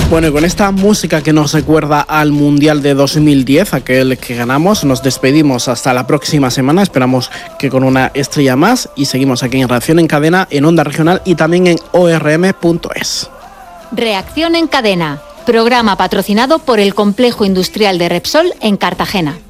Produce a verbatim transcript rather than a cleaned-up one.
Bueno, y con esta música que nos recuerda al Mundial de dos mil diez, aquel que ganamos, nos despedimos hasta la próxima semana. Esperamos que con una estrella más, y seguimos aquí en Reacción en Cadena, en Onda Regional y también en o r m punto es. Reacción en Cadena, programa patrocinado por el Complejo Industrial de Repsol en Cartagena.